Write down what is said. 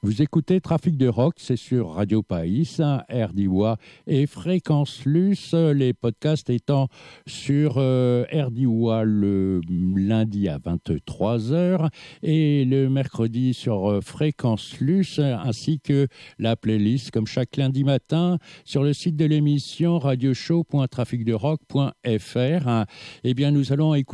Vous écoutez Trafic de Rock, c'est sur Radio Païs, RDIWA et Fréquence Luce, les podcasts étant sur RDIWA le lundi à 23h et le mercredi sur Fréquence Luce, ainsi que la playlist, comme chaque lundi matin, sur le site de l'émission radioshow.traficderock.fr. Eh bien, nous allons écouter